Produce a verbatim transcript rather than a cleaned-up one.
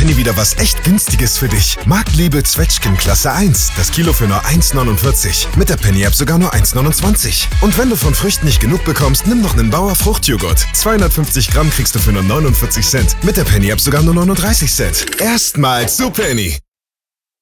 Penny wieder was echt Günstiges für dich. Marktliebe Zwetschgen Klasse eins. Das Kilo für nur eins neunundvierzig. Mit der Penny-App sogar nur eins neunundzwanzig. Und wenn du von Früchten nicht genug bekommst, nimm noch einen Bauer Fruchtjoghurt. zweihundertfünfzig Gramm kriegst du für nur neunundvierzig Cent. Mit der Penny-App sogar nur neununddreißig Cent. Erstmals zu Penny.